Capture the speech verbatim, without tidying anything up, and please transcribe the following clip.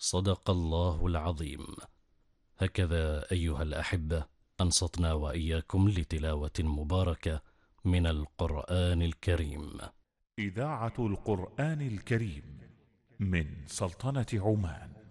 صدق الله العظيم. هكذا أيها الأحبة أنصتنا وإياكم لتلاوة مباركة من القرآن الكريم. إذاعة القرآن الكريم من سلطنة عمان.